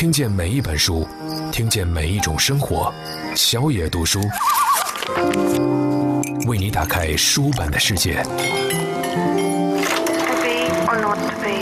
听见每一本书，听见每一种生活。小野读书，为你打开书本的世界。